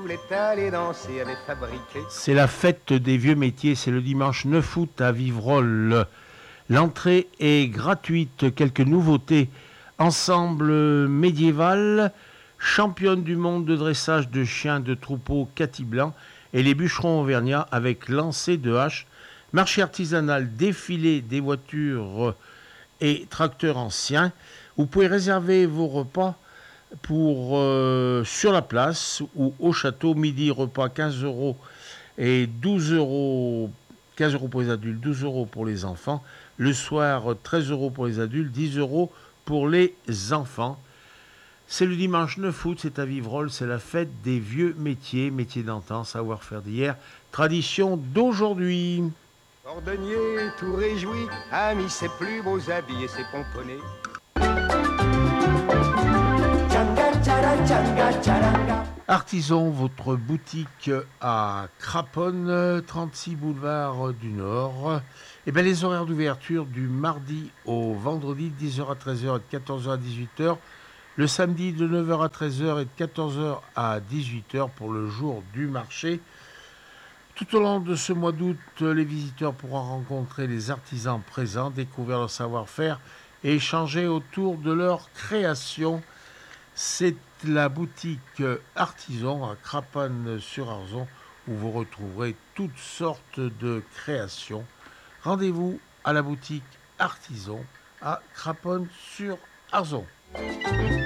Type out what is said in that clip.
voulait aller danser avait fabriqué. C'est la fête des vieux métiers, c'est le dimanche 9 août à Vivrolles. L'entrée est gratuite, quelques nouveautés. Ensemble médiéval, championne du monde de dressage de chiens de troupeau Cathy Blanc et les bûcherons auvergnats avec lancer de hache, marché artisanal, défilé des voitures et tracteurs anciens. Vous pouvez réserver vos repas sur la place ou au château. Midi repas 15 euros et 12 euros, 15 euros pour les adultes, 12 euros pour les enfants. Le soir, 13 euros pour les adultes, 10 euros pour les enfants. C'est le dimanche 9 août, c'est à Vivrolles, c'est la fête des vieux métiers, métiers d'antan, savoir-faire d'hier, tradition d'aujourd'hui. Cordonnier tout réjoui a mis ses plus beaux habits et ses pomponnets. Artisan, votre boutique à Craponne, 36 boulevard du Nord. Et bien, les horaires d'ouverture du mardi au vendredi, 10h à 13h et de 14h à 18h. Le samedi, de 9h à 13h et de 14h à 18h pour le jour du marché. Tout au long de ce mois d'août, les visiteurs pourront rencontrer les artisans présents, découvrir leur savoir-faire et échanger autour de leur création. C'est la boutique Artisan à Craponne-sur-Arzon où vous retrouverez toutes sortes de créations. Rendez-vous à la boutique Artisan à Craponne-sur-Arzon.